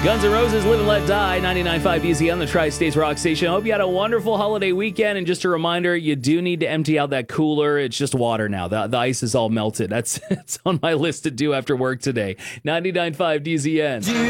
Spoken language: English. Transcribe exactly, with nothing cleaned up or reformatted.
Guns N' Roses, Live and Let Die, ninety-nine point five D Z on the Tri-States Rock Station. I hope you had a wonderful holiday weekend. And just a reminder, you do need to empty out that cooler. It's just water now. The, the ice is all melted. That's, that's on my list to do after work today. ninety-nine point five D Z N.